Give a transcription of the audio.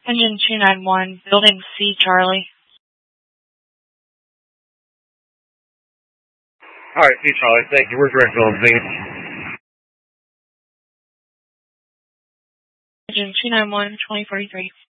Engine 291, Building C, Charlie. Alright, C, Charlie, thank you. Where's direct building Z? Engine 291, 2043.